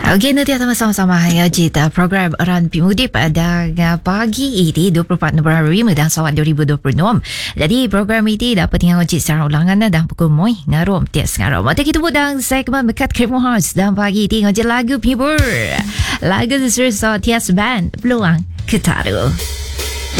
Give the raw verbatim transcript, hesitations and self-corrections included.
Okey, nanti kita sama-sama ya kita program Ran Pimudip pada pagi ini dua puluh empat Februari dan tahun dua ribu dua puluh enam. Jadi program ini dapat tengok secara ulangan dan pukul moi ngarom tias ngarom. Mata kita budang segmen Mekat Krimu House dan pagi ini ngajak lagu Pibur. Lagu sesuai tias band Peluang Ketaru.